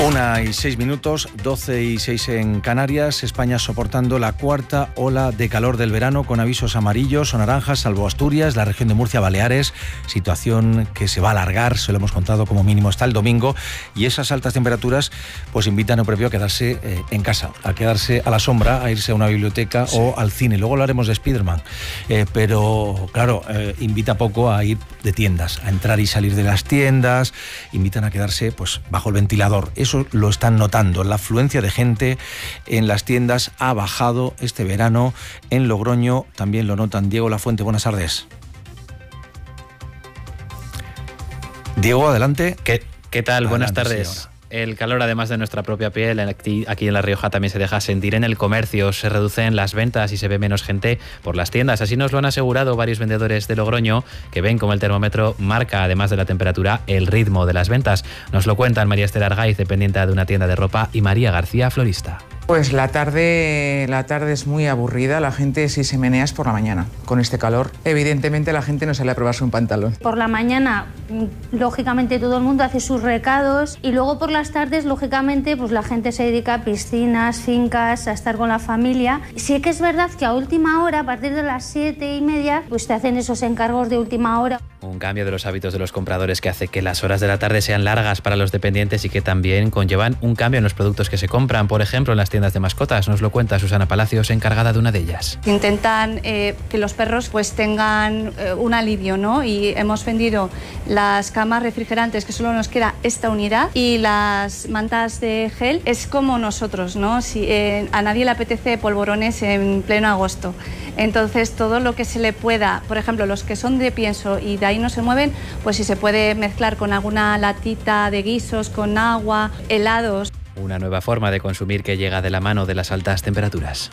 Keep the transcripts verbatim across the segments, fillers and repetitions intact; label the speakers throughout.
Speaker 1: Una y seis minutos, doce y seis en Canarias. España soportando la cuarta ola de calor del verano con avisos amarillos o naranjas, salvo Asturias, la región de Murcia, Baleares. Situación que se va a alargar, se lo hemos contado como mínimo hasta el domingo. Y esas altas temperaturas pues invitan a propio a quedarse eh, en casa, a quedarse a la sombra, a irse a una biblioteca sí. o al cine. Luego hablaremos de Spiderman. Eh, pero claro, eh, invita poco a ir de tiendas, a entrar y salir de las tiendas. Invitan a quedarse pues bajo el ventilador. Eso lo están notando. La afluencia de gente en las tiendas ha bajado este verano. En Logroño también lo notan. Diego Lafuente, buenas tardes. Diego, adelante.
Speaker 2: ¿Qué, qué tal? Adelante, buenas tardes.
Speaker 1: Señora.
Speaker 2: El calor, además de nuestra propia piel, aquí, aquí en La Rioja también se deja sentir en el comercio. Se reducen las ventas y se ve menos gente por las tiendas. Así nos lo han asegurado varios vendedores de Logroño, que ven como el termómetro marca, además de la temperatura, el ritmo de las ventas. Nos lo cuentan María Esther Argaiz, dependiente de una tienda de ropa, y María García, florista.
Speaker 3: Pues la tarde, la tarde es muy aburrida, la gente si se menea es por la mañana, con este calor. Evidentemente la gente no sale a probarse un pantalón.
Speaker 4: Por la mañana, lógicamente todo el mundo hace sus recados y luego por las tardes, lógicamente, pues la gente se dedica a piscinas, fincas, a estar con la familia. Sí que es verdad que a última hora, a partir de las siete y media, pues te hacen esos encargos de última hora.
Speaker 2: Un cambio de los hábitos de los compradores que hace que las horas de la tarde sean largas para los dependientes y que también conllevan un cambio en los productos que se compran. Por ejemplo, en las tiendas de mascotas. Nos lo cuenta Susana Palacios, encargada de una de ellas.
Speaker 5: Intentan eh, que los perros pues tengan eh, un alivio, ¿no? Y hemos vendido las camas refrigerantes, que solo nos queda esta unidad, y las mantas de gel. Es como nosotros, ¿no? Si eh, a nadie le apetece polvorones en pleno agosto. Entonces, todo lo que se le pueda, por ejemplo, los que son de pienso y de ahí no se mueven, pues si se puede mezclar con alguna latita de guisos, con agua, helados.
Speaker 2: Una nueva forma de consumir que llega de la mano de las altas temperaturas.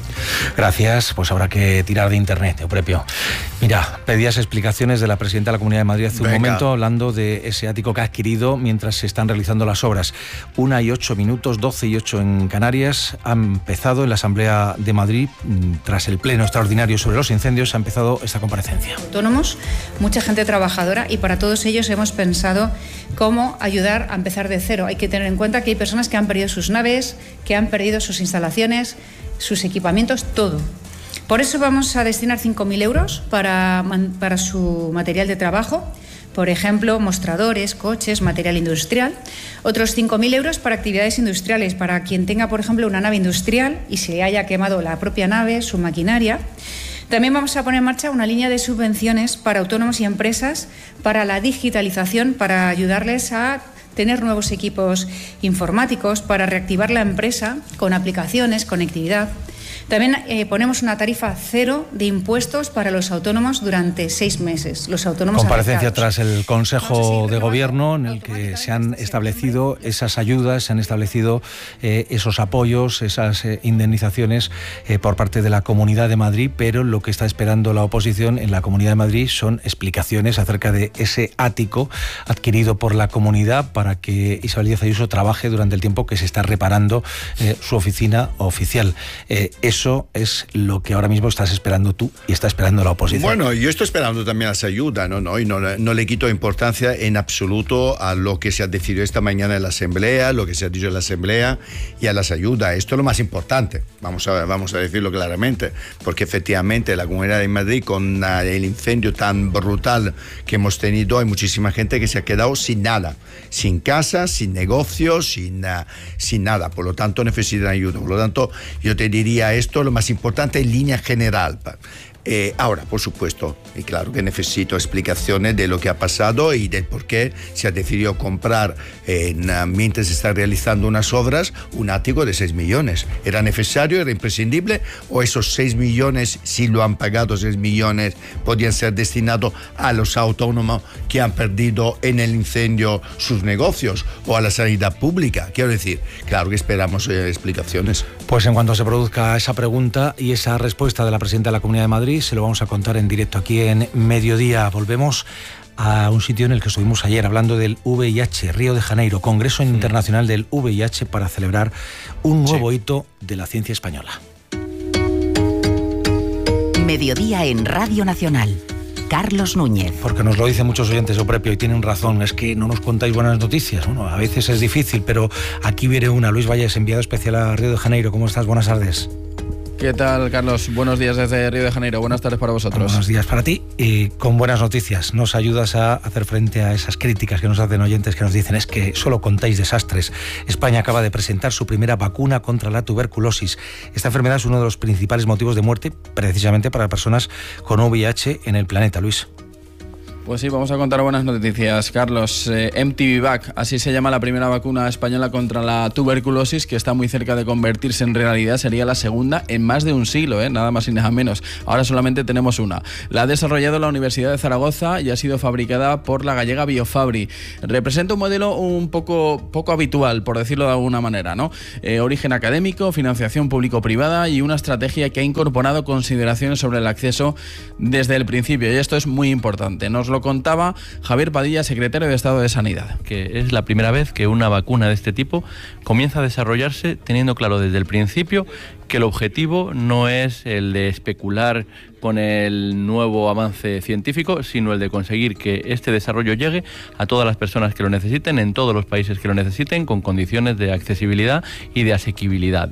Speaker 1: Gracias, pues habrá que tirar de internet, Euprepio. Mira, pedías explicaciones de la presidenta de la Comunidad de Madrid hace Venga. un momento, hablando de ese ático que ha adquirido mientras se están realizando las obras. Una y ocho minutos, doce y ocho en Canarias. Ha empezado en la Asamblea de Madrid, tras el pleno extraordinario sobre los incendios, ha empezado esta comparecencia.
Speaker 6: Autónomos, mucha gente trabajadora, y para todos ellos hemos pensado cómo ayudar a empezar de cero. Hay que tener en cuenta que hay personas que han perdido sus naves, que han perdido sus instalaciones, sus equipamientos, todo. Por eso vamos a destinar cinco mil euros para, para su material de trabajo, por ejemplo, mostradores, coches, material industrial. Otros cinco mil euros para actividades industriales, para quien tenga, por ejemplo, una nave industrial y se haya quemado la propia nave, su maquinaria. También vamos a poner en marcha una línea de subvenciones para autónomos y empresas para la digitalización, para ayudarles a tener nuevos equipos informáticos, para reactivar la empresa con aplicaciones, conectividad. También eh, ponemos una tarifa cero de impuestos para los autónomos durante seis meses. Los autónomos
Speaker 1: Comparecencia
Speaker 6: afectados.
Speaker 1: tras el Consejo de Gobierno, en el que se han establecido esas ayudas, se han establecido eh, esos apoyos, esas eh, indemnizaciones eh, por parte de la Comunidad de Madrid, pero lo que está esperando la oposición en la Comunidad de Madrid son explicaciones acerca de ese ático adquirido por la comunidad para que Isabel Díaz Ayuso trabaje durante el tiempo que se está reparando eh, su oficina oficial. Eh, eso es lo que ahora mismo estás esperando tú y está esperando la oposición.
Speaker 7: Bueno, yo estoy esperando también las ayudas, ¿no? ¿no? Y no, no le quito importancia en absoluto a lo que se ha decidido esta mañana en la Asamblea, lo que se ha dicho en la Asamblea y a las ayudas. Esto es lo más importante, vamos a, vamos a decirlo claramente, porque efectivamente la Comunidad de Madrid, con el incendio tan brutal que hemos tenido, hay muchísima gente que se ha quedado sin nada, sin casa, sin negocios, sin, uh, sin nada. Por lo tanto, necesitan ayuda. Por lo tanto, yo te diría esto, lo más importante en línea general. Eh, ahora, por supuesto, y claro que necesito explicaciones de lo que ha pasado y del por qué se ha decidido comprar, eh, mientras se están realizando unas obras, un ático de seis millones. ¿Era necesario, era imprescindible? ¿O esos seis millones, si lo han pagado, seis millones, podían ser destinados a los autónomos que han perdido en el incendio sus negocios o a la sanidad pública? Quiero decir, claro que esperamos eh, explicaciones.
Speaker 1: Pues en cuanto se produzca esa pregunta y esa respuesta de la presidenta de la Comunidad de Madrid, se lo vamos a contar en directo aquí en Mediodía. Volvemos a un sitio en el que estuvimos ayer hablando del V I H, Río de Janeiro, Congreso Internacional del V I H, para celebrar un nuevo sí. hito de la ciencia española.
Speaker 8: Mediodía en Radio Nacional. Carlos Núñez.
Speaker 1: Porque nos lo dicen muchos oyentes de Oprepio y tienen razón, es que no nos contáis buenas noticias. Bueno, a veces es difícil, pero aquí viene una. Luis Valles, enviado especial a Río de Janeiro. ¿Cómo estás? Buenas tardes.
Speaker 9: ¿Qué tal, Carlos? Buenos días desde Río de Janeiro. Buenas tardes para vosotros.
Speaker 1: Buenos días para ti y con buenas noticias. Nos ayudas a hacer frente a esas críticas que nos hacen oyentes que nos dicen es que solo contáis desastres. España acaba de presentar su primera vacuna contra la tuberculosis. Esta enfermedad es uno de los principales motivos de muerte precisamente para personas con V I H en el planeta. Luis.
Speaker 9: Pues sí, vamos a contar buenas noticias, Carlos. Eh, M T V Vac, así se llama la primera vacuna española contra la tuberculosis, que está muy cerca de convertirse en realidad. Sería la segunda en más de un siglo, ¿eh? Nada más y nada menos. Ahora solamente tenemos una. La ha desarrollado la Universidad de Zaragoza y ha sido fabricada por la gallega Biofabri. Representa un modelo un poco, poco habitual, por decirlo de alguna manera, ¿no? Eh, origen académico, financiación público-privada y una estrategia que ha incorporado consideraciones sobre el acceso desde el principio. Y esto es muy importante. Nos lo contaba Javier Padilla, secretario de Estado de Sanidad.
Speaker 10: Que es la primera vez que una vacuna de este tipo comienza a desarrollarse teniendo claro desde el principio que el objetivo no es el de especular con el nuevo avance científico, sino el de conseguir que este desarrollo llegue a todas las personas que lo necesiten, en todos los países que lo necesiten, con condiciones de accesibilidad y de asequibilidad.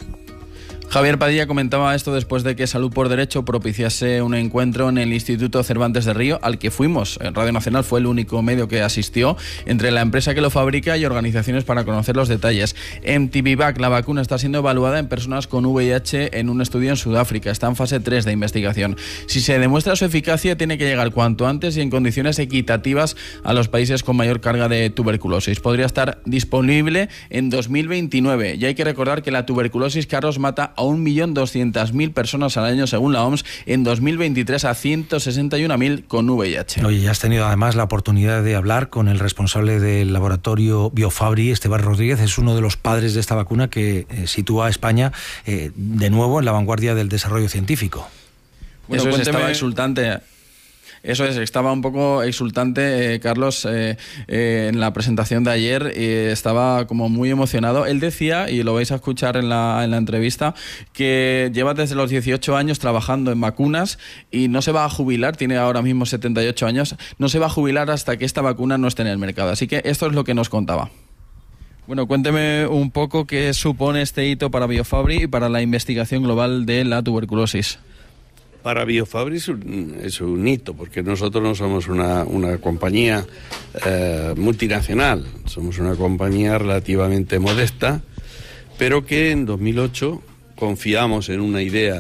Speaker 9: Javier Padilla comentaba esto después de que Salud por Derecho propiciase un encuentro en el Instituto Cervantes de Río, al que fuimos. En Radio Nacional fue el único medio que asistió, entre la empresa que lo fabrica y organizaciones para conocer los detalles. M T V Vac, la vacuna, está siendo evaluada en personas con V I H en un estudio en Sudáfrica. Está en fase tres de investigación. Si se demuestra su eficacia, tiene que llegar cuanto antes y en condiciones equitativas a los países con mayor carga de tuberculosis. Podría estar disponible en dos mil veintinueve. Y hay que recordar que la tuberculosis, Carlos, mata a un millón doscientas mil personas al año según la O M S, en dos mil veintitrés a ciento sesenta y una mil con V I H.
Speaker 1: Oye, ya has tenido además la oportunidad de hablar con el responsable del laboratorio Biofabri, Esteban Rodríguez. Es uno de los padres de esta vacuna que eh, sitúa a España eh, de nuevo en la vanguardia del desarrollo científico.
Speaker 9: Bueno, eso es, estaba exultante. Eso es, estaba un poco exultante, eh, Carlos, eh, eh, en la presentación de ayer, eh, estaba como muy emocionado. Él decía, y lo vais a escuchar en la, en la entrevista, que lleva desde los dieciocho años trabajando en vacunas y no se va a jubilar, tiene ahora mismo setenta y ocho años, no se va a jubilar hasta que esta vacuna no esté en el mercado. Así que esto es lo que nos contaba. Bueno, cuénteme un poco qué supone este hito para Biofabri y para la investigación global de la tuberculosis.
Speaker 11: Para Biofabri es un, es un hito, porque nosotros no somos una, una compañía eh, multinacional, somos una compañía relativamente modesta, pero que en dos mil ocho confiamos en una idea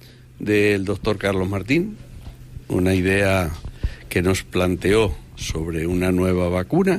Speaker 11: del doctor Carlos Martín, una idea que nos planteó sobre una nueva vacuna,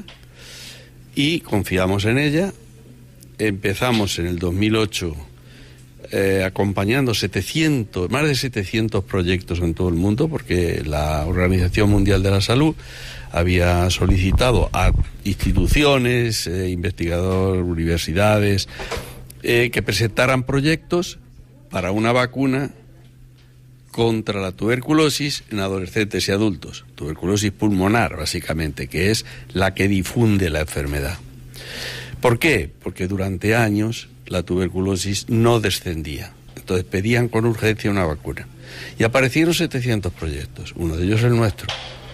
Speaker 11: y confiamos en ella. Empezamos en el dos mil ocho Eh, acompañando setecientos, más de setecientos proyectos en todo el mundo, porque la Organización Mundial de la Salud había solicitado a instituciones, eh, investigadores, universidades, eh, que presentaran proyectos para una vacuna contra la tuberculosis en adolescentes y adultos, tuberculosis pulmonar básicamente, que es la que difunde la enfermedad. ¿Por qué? Porque durante años la tuberculosis no descendía. Entonces pedían con urgencia una vacuna. Y aparecieron setecientos proyectos, uno de ellos el nuestro.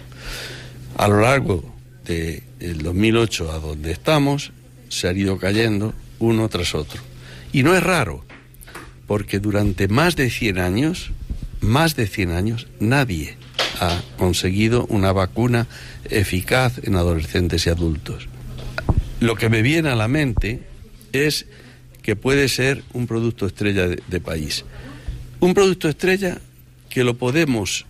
Speaker 11: A lo largo del dos mil ocho a donde estamos, se han ido cayendo uno tras otro. Y no es raro, porque durante más de cien años, más de cien años, nadie ha conseguido una vacuna eficaz en adolescentes y adultos. Lo que me viene a la mente es que puede ser un producto estrella de, de país. Un producto estrella que lo podemos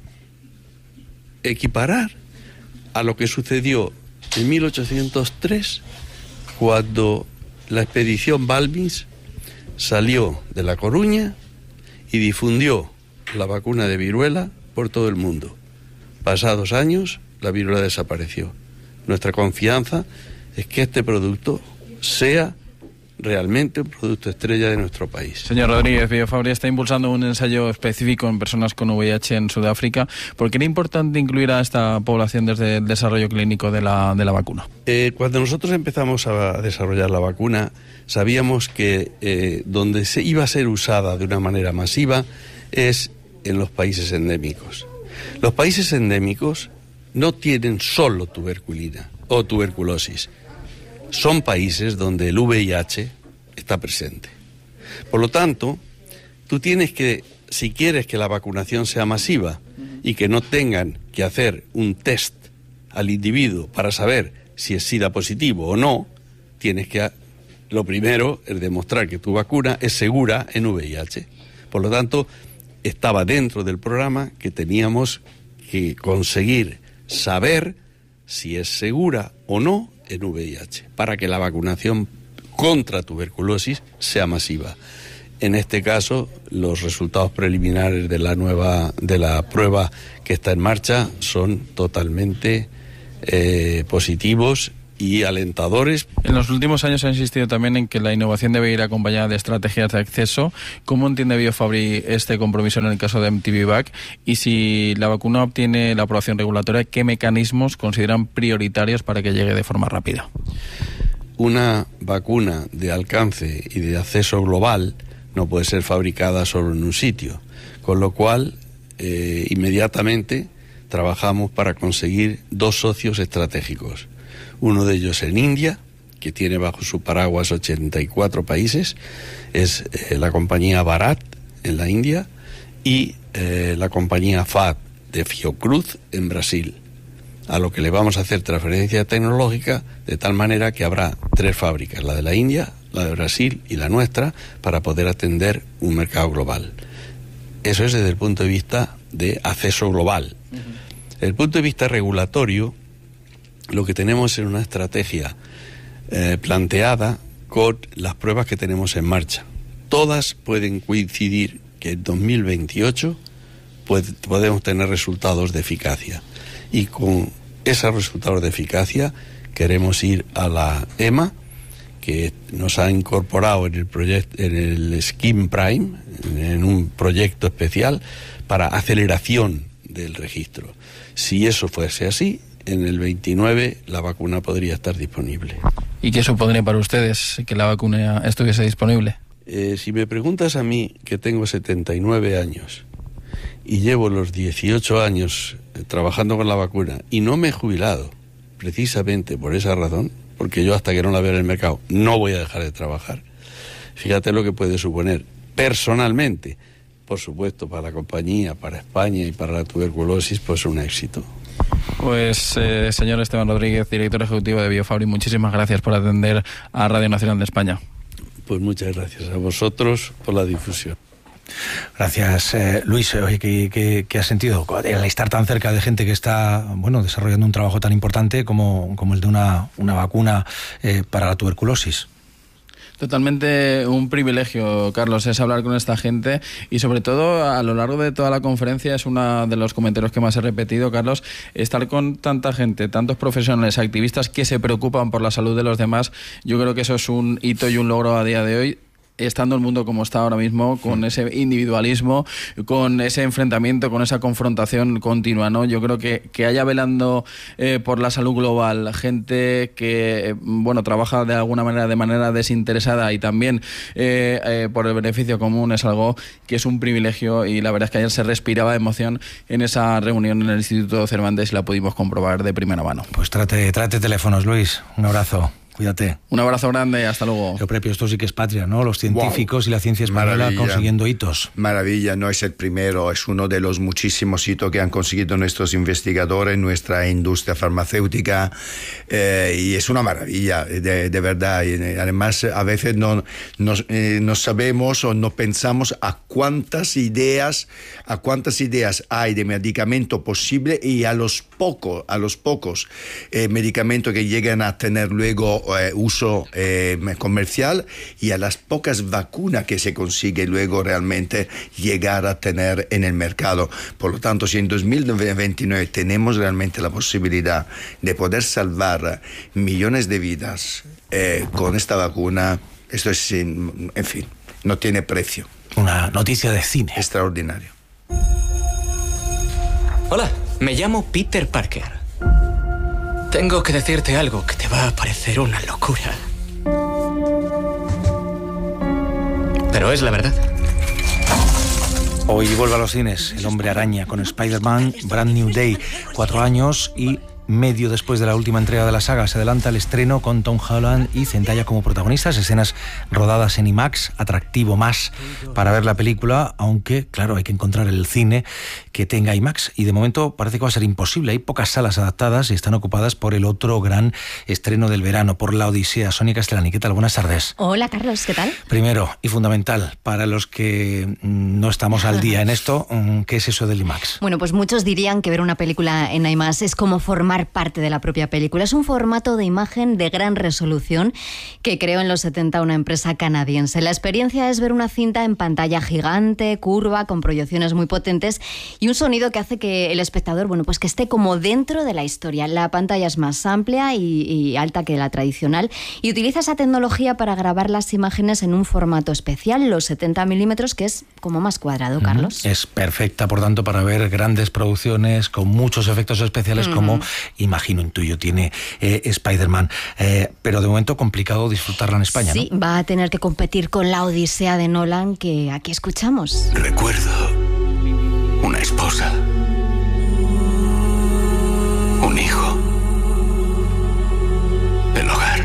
Speaker 11: equiparar a lo que sucedió en mil ochocientos tres, cuando la expedición Balbins salió de La Coruña y difundió la vacuna de viruela por todo el mundo. Pasados años, la viruela desapareció. Nuestra confianza es que este producto sea realmente un producto estrella de nuestro país.
Speaker 9: Señor Rodríguez, Biofabri está impulsando un ensayo específico en personas con V I H en Sudáfrica. ¿Por qué era importante incluir a esta población desde el desarrollo clínico de la, de la vacuna?
Speaker 11: Eh, cuando nosotros empezamos a desarrollar la vacuna, sabíamos que eh, donde se iba a ser usada de una manera masiva es en los países endémicos. Los países endémicos no tienen solo tuberculina o tuberculosis. Son países donde el V I H está presente. Por lo tanto, tú tienes que, si quieres que la vacunación sea masiva y que no tengan que hacer un test al individuo para saber si es SIDA positivo o no, tienes que, lo primero es demostrar que tu vacuna es segura en V I H. Por lo tanto, estaba dentro del programa que teníamos que conseguir saber si es segura o no en V I H, para que la vacunación contra tuberculosis sea masiva. En este caso, los resultados preliminares de la nueva, de la prueba que está en marcha son totalmente eh, positivos y alentadores.
Speaker 9: En los últimos años se ha insistido también en que la innovación debe ir acompañada de estrategias de acceso. ¿Cómo entiende BioFabry este compromiso en el caso de M T V Vac? Y si la vacuna obtiene la aprobación regulatoria, ¿qué mecanismos consideran prioritarios para que llegue de forma rápida?
Speaker 11: Una vacuna de alcance y de acceso global no puede ser fabricada solo en un sitio, con lo cual eh, inmediatamente trabajamos para conseguir dos socios estratégicos. Uno de ellos en India, que tiene bajo su paraguas ochenta y cuatro países, es eh, la compañía Bharat en la India y eh, la compañía F A D de Fiocruz en Brasil, a lo que le vamos a hacer transferencia tecnológica de tal manera que habrá tres fábricas, la de la India, la de Brasil y la nuestra, para poder atender un mercado global. Eso es desde el punto de vista de acceso global. Uh-huh. Desde el punto de vista regulatorio, lo que tenemos es una estrategia eh, planteada con las pruebas que tenemos en marcha. Todas pueden coincidir que en dos mil veintiocho puede, podemos tener resultados de eficacia. Y con esos resultados de eficacia queremos ir a la E M A, que nos ha incorporado en el proyecto, en el Scheme Prime, en un proyecto especial para aceleración del registro. Si eso fuese así, en el veintinueve la vacuna podría estar disponible.
Speaker 9: ¿Y qué supondría para ustedes que la vacuna estuviese disponible?
Speaker 11: Eh, si me preguntas a mí, que tengo setenta y nueve años y llevo los dieciocho años trabajando con la vacuna y no me he jubilado, precisamente por esa razón, porque yo hasta que no la vea en el mercado no voy a dejar de trabajar. Fíjate lo que puede suponer personalmente, por supuesto, para la compañía, para España y para la tuberculosis, pues un éxito.
Speaker 9: Pues, eh, señor Esteban Rodríguez, director ejecutivo de BioFabry, muchísimas gracias por atender a Radio Nacional de España.
Speaker 11: Pues muchas gracias a vosotros por la difusión.
Speaker 1: Gracias, eh, Luis. Oye, ¿qué, qué, qué has sentido al estar tan cerca de gente que está, bueno, desarrollando un trabajo tan importante como, como el de una, una vacuna eh, para la tuberculosis?
Speaker 9: Totalmente un privilegio, Carlos, es hablar con esta gente y sobre todo a lo largo de toda la conferencia es uno de los comentarios que más he repetido, Carlos, estar con tanta gente, tantos profesionales, activistas que se preocupan por la salud de los demás. Yo creo que eso es un hito y un logro a día de hoy, estando el mundo como está ahora mismo, con ese individualismo, con ese enfrentamiento, con esa confrontación continua, ¿no? Yo creo que, que haya velando eh, por la salud global gente que, bueno, trabaja de alguna manera, de manera desinteresada y también eh, eh, por el beneficio común, es algo que es un privilegio y la verdad es que ayer se respiraba emoción en esa reunión en el Instituto Cervantes y la pudimos comprobar de primera mano.
Speaker 1: Pues trate, trate teléfonos, Luis. Un abrazo. Cuídate.
Speaker 9: Un abrazo grande, hasta luego.
Speaker 1: Lo propio, esto sí que es patria, ¿no? Los científicos wow. y la ciencia española Maravilla. consiguiendo hitos.
Speaker 7: Maravilla, no es el primero, es uno de los muchísimos hitos que han conseguido nuestros investigadores, nuestra industria farmacéutica, eh, y es una maravilla, de, de verdad. Y además, a veces no, no, eh, no sabemos o no pensamos a cuántas ideas, a cuántas ideas hay de medicamento posible y a los pocos, a los pocos eh, medicamentos que llegan a tener luego Eh, uso eh, comercial y a las pocas vacunas que se consigue luego realmente llegar a tener en el mercado. Por lo tanto, si en dos mil veintinueve tenemos realmente la posibilidad de poder salvar millones de vidas eh, con esta vacuna, esto es, en fin, no tiene precio.
Speaker 1: Una noticia de cine.
Speaker 7: Extraordinario.
Speaker 8: Hola, me llamo Peter Parker. Tengo que decirte algo que te va a parecer una locura. Pero es la verdad.
Speaker 1: Hoy vuelve a los cines El Hombre Araña con Spider-Man Brand New Day. Cuatro años y medio después de la última entrega de la saga se adelanta el estreno con Tom Holland y Zendaya como protagonistas, escenas rodadas en IMAX, atractivo más para ver la película, aunque claro, hay que encontrar el cine que tenga IMAX y de momento parece que va a ser imposible. Hay pocas salas adaptadas y están ocupadas por el otro gran estreno del verano, por La Odisea. Sonia Castellani, ¿qué tal? Buenas tardes.
Speaker 12: Hola Carlos, ¿qué tal?
Speaker 1: Primero y fundamental para los que no estamos al día en esto, ¿qué es eso del IMAX?
Speaker 12: Bueno, pues muchos dirían que ver una película en IMAX es como formar parte de la propia película. Es un formato de imagen de gran resolución que creó en los setenta una empresa canadiense. La experiencia es ver una cinta en pantalla gigante, curva, con proyecciones muy potentes y un sonido que hace que el espectador, bueno, pues que esté como dentro de la historia. La pantalla es más amplia y, y alta que la tradicional y utiliza esa tecnología para grabar las imágenes en un formato especial, los setenta milímetros, que es como más cuadrado, Carlos.
Speaker 1: Es perfecta, por tanto, para ver grandes producciones con muchos efectos especiales, uh-huh. como imagino, intuyo, tiene eh, Spider-Man. Eh, pero de momento complicado disfrutarla en España,
Speaker 12: sí,
Speaker 1: ¿no?
Speaker 12: Va a tener que competir con La Odisea de Nolan, que aquí escuchamos.
Speaker 13: Recuerdo una esposa, un hijo, el hogar.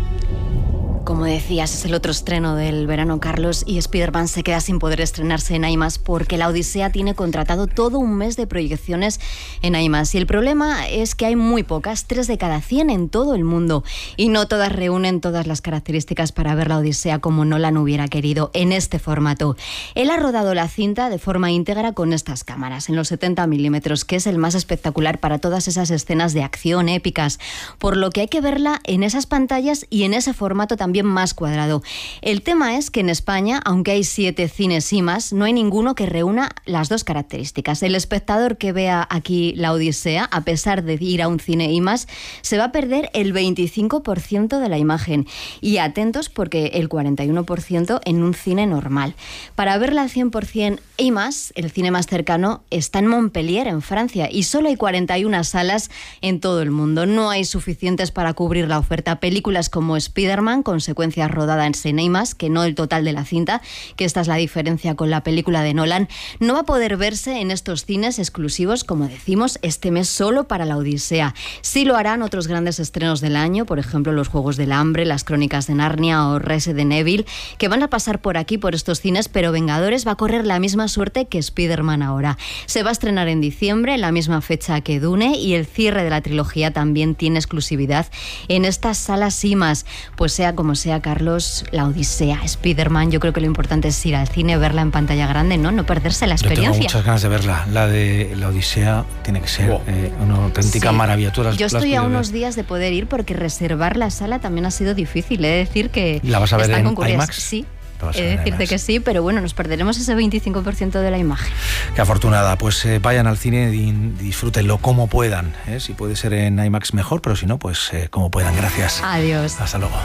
Speaker 12: Como decías, es el otro estreno del verano, Carlos, y Spider-Man se queda sin poder estrenarse en IMAX porque La Odisea tiene contratado todo un mes de proyecciones en IMAX. Y el problema es que hay muy pocas, tres de cada cien en todo el mundo, y no todas reúnen todas las características para ver La Odisea como Nolan hubiera querido en este formato. Él ha rodado la cinta de forma íntegra con estas cámaras, en los setenta milímetros, que es el más espectacular para todas esas escenas de acción épicas, por lo que hay que verla en esas pantallas y en ese formato también más cuadrado. El tema es que en España, aunque hay siete cines IMAX, no hay ninguno que reúna las dos características. El espectador que vea aquí La Odisea, a pesar de ir a un cine IMAX, se va a perder el veinticinco por ciento de la imagen. Y atentos, porque el cuarenta y uno por ciento en un cine normal. Para verla al cien por ciento IMAX, el cine más cercano está en Montpellier, en Francia, y solo hay cuarenta y una salas en todo el mundo. No hay suficientes para cubrir la oferta. Películas como Spider-Man, con secuencias rodadas en IMAX, que no el total de la cinta, que esta es la diferencia con la película de Nolan, no va a poder verse en estos cines exclusivos, como decimos, este mes solo para La Odisea. Sí lo harán otros grandes estrenos del año, por ejemplo, Los Juegos del Hambre, Las Crónicas de Narnia o Resident Evil, que van a pasar por aquí, por estos cines, pero Vengadores va a correr la misma suerte que Spider-Man ahora. Se va a estrenar en diciembre, la misma fecha que Dune, y el cierre de la trilogía también tiene exclusividad en estas salas IMAX. Pues sea como sea, Carlos, La Odisea, Spider-Man, yo creo que lo importante es ir al cine, verla en pantalla grande, ¿no? No perderse la experiencia.
Speaker 1: Yo tengo muchas ganas de verla. La de La Odisea tiene que ser wow. eh, una auténtica sí. maravilla. ¿Tú las,
Speaker 12: yo estoy
Speaker 1: las
Speaker 12: a unos
Speaker 1: ver?
Speaker 12: días de poder ir porque reservar la sala también ha sido difícil. He de decir que
Speaker 1: ¿la vas a ver en
Speaker 12: concurridas.
Speaker 1: IMAX?
Speaker 12: Sí. He de decirte que sí, pero bueno, nos perderemos ese veinticinco por ciento de la imagen.
Speaker 1: Qué afortunada. Pues eh, vayan al cine y disfrútenlo como puedan. ¿eh? Si puede ser en IMAX mejor, pero si no, pues eh, como puedan. Gracias.
Speaker 12: Adiós.
Speaker 1: Hasta luego.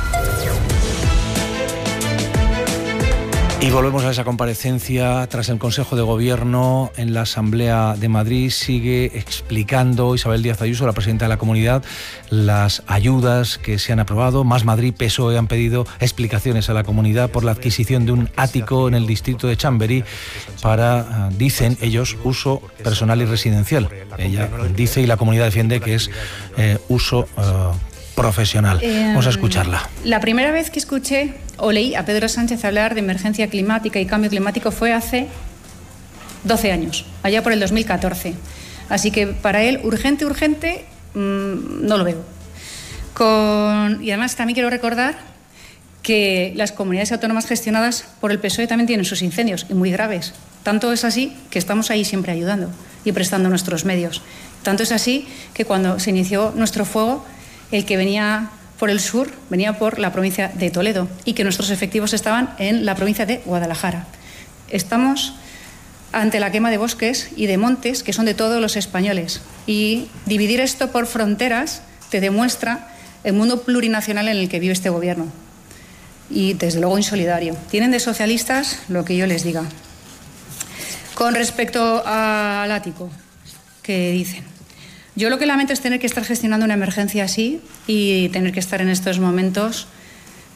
Speaker 1: Y volvemos a esa comparecencia tras el Consejo de Gobierno en la Asamblea de Madrid. Sigue explicando Isabel Díaz Ayuso, la presidenta de la comunidad, las ayudas que se han aprobado. Más Madrid, P S O E han pedido explicaciones a la comunidad por la adquisición de un ático en el distrito de Chamberí para, dicen ellos, uso personal y residencial. Ella dice y la comunidad defiende que es eh, uso uh, profesional. Eh, Vamos a escucharla.
Speaker 6: La primera vez que escuché o leí a Pedro Sánchez hablar de emergencia climática y cambio climático fue hace doce años, allá por el dos mil catorce. Así que para él, urgente, urgente, mmm, no lo veo. Con... Y además también quiero recordar que las comunidades autónomas gestionadas por el P S O E también tienen sus incendios, y muy graves. Tanto es así que estamos ahí siempre ayudando y prestando nuestros medios. Tanto es así que cuando se inició nuestro fuego, el que venía por el sur venía por la provincia de Toledo y que nuestros efectivos estaban en la provincia de Guadalajara. Estamos ante la quema de bosques y de montes que son de todos los españoles, y dividir esto por fronteras te demuestra el mundo plurinacional en el que vive este gobierno, y desde luego insolidario. Tienen de socialistas lo que yo les diga. Con respecto al ático, que dicen, yo lo que lamento es tener que estar gestionando una emergencia así y tener que estar en estos momentos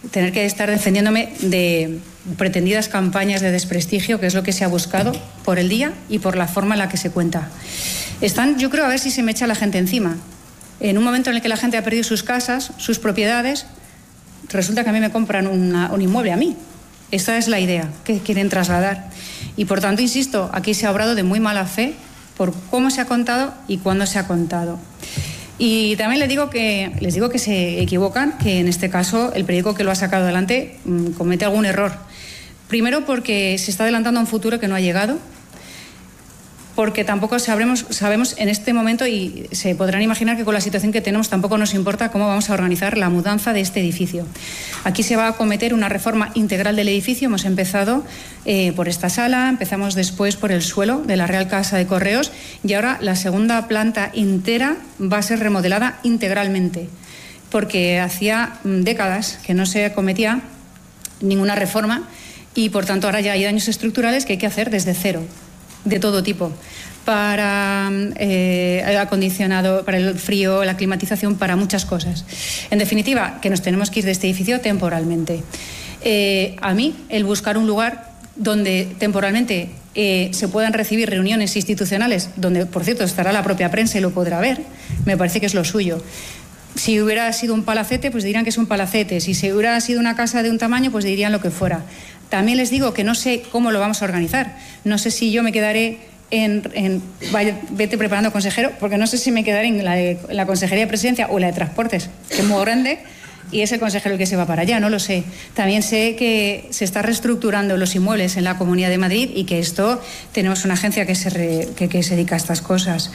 Speaker 6: tener que estar defendiéndome de pretendidas campañas de desprestigio, que es lo que se ha buscado por el día y por la forma en la que se cuenta. Están, yo creo, a ver si se me echa la gente encima. En un momento en el que la gente ha perdido sus casas, sus propiedades, resulta que a mí me compran una, un inmueble a mí. Esta es la idea que quieren trasladar. Y por tanto, insisto, aquí se ha obrado de muy mala fe por cómo se ha contado y cuándo se ha contado. Y también les digo que, les digo que se equivocan, que en este caso el periódico que lo ha sacado adelante mmm, comete algún error. Primero porque se está adelantando a un futuro que no ha llegado, porque tampoco sabremos, sabemos en este momento, y se podrán imaginar que con la situación que tenemos tampoco nos importa cómo vamos a organizar la mudanza de este edificio. Aquí se va a acometer una reforma integral del edificio. Hemos empezado eh, por esta sala, empezamos después por el suelo de la Real Casa de Correos y ahora la segunda planta entera va a ser remodelada integralmente, porque hacía décadas que no se acometía ninguna reforma y por tanto ahora ya hay daños estructurales que hay que hacer desde cero, de todo tipo, para eh, el acondicionado, para el frío, la climatización, para muchas cosas. En definitiva, que nos tenemos que ir de este edificio temporalmente. Eh, a mí, el buscar un lugar donde temporalmente eh, se puedan recibir reuniones institucionales, donde, por cierto, estará la propia prensa y lo podrá ver, me parece que es lo suyo. Si hubiera sido un palacete, pues dirían que es un palacete. Si se hubiera sido una casa de un tamaño, pues dirían lo que fuera. También les digo que no sé cómo lo vamos a organizar. No sé si yo me quedaré en... en vaya, vete preparando, consejero, porque no sé si me quedaré en la, de, en la Consejería de Presidencia o la de Transportes, que es muy grande, y es el consejero el que se va para allá, no lo sé. También sé que se está reestructurando los inmuebles en la Comunidad de Madrid y que esto, tenemos una agencia que se, re, que, que se dedica a estas cosas.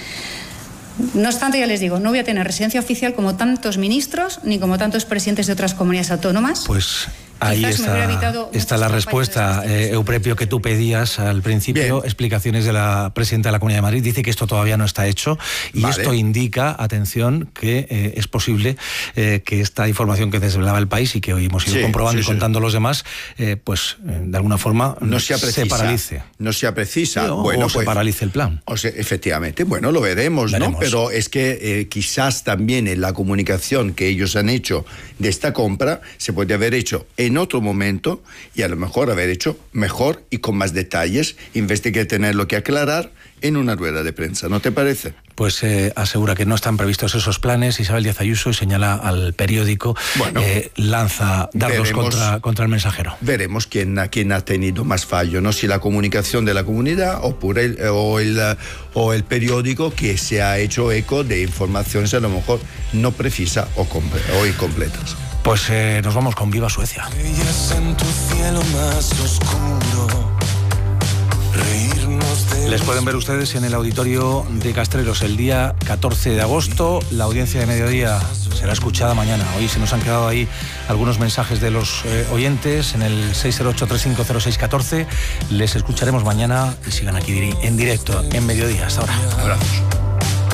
Speaker 6: No obstante, ya les digo, no voy a tener residencia oficial como tantos ministros ni como tantos presidentes de otras comunidades autónomas.
Speaker 1: Pues ahí está, está la respuesta, eh, Euprepio, que tú pedías al principio. Bien. Explicaciones de la presidenta de la Comunidad de Madrid. Dice que esto todavía no está hecho y vale. Esto indica, atención, que eh, es posible eh, que esta información que desvelaba el País y que hoy hemos ido sí, comprobando sí, y contando sí. los demás, eh, pues eh, de alguna forma
Speaker 7: no se,
Speaker 1: se paralice.
Speaker 7: No se precisa.
Speaker 1: Sí, o,
Speaker 7: bueno,
Speaker 1: o se
Speaker 7: pues,
Speaker 1: paralice el plan.
Speaker 7: O sea, efectivamente, bueno, lo veremos, veremos. ¿no? Pero es que eh, quizás también en la comunicación que ellos han hecho de esta compra se puede haber hecho en otro momento y a lo mejor haber hecho mejor y con más detalles, en vez de que tenerlo que aclarar en una rueda de prensa, ¿no te parece?
Speaker 1: Pues eh, asegura que no están previstos esos planes Isabel Díaz Ayuso y señala al periódico, bueno, eh, lanza dardos veremos, contra, contra el Mensajero.
Speaker 7: Veremos quién, quién ha tenido más fallo, ¿no? Si la comunicación de la comunidad o, por el, o, el, o el periódico que se ha hecho eco de informaciones a lo mejor no precisas o, o incompletas.
Speaker 1: Pues eh, nos vamos con Viva Suecia.
Speaker 14: En tu cielo más oscuro,
Speaker 1: les pueden ver ustedes en el auditorio de Castreros el día catorce de agosto. La audiencia de mediodía será escuchada mañana. Hoy se nos han quedado ahí algunos mensajes de los eh, oyentes en el seis cero ocho tres cinco cero seis uno cuatro. Les escucharemos mañana y sigan aquí en directo en mediodía. Hasta ahora.
Speaker 7: Abrazos.